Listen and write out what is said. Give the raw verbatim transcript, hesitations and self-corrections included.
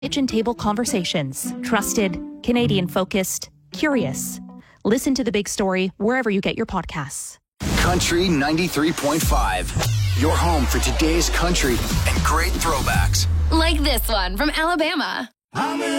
Kitchen Table Conversations. Trusted, Canadian-focused, curious. Listen to The Big Story wherever you get your podcasts. Country ninety-three point five. Your home for today's country and great throwbacks. Like this one from Alabama. I'm in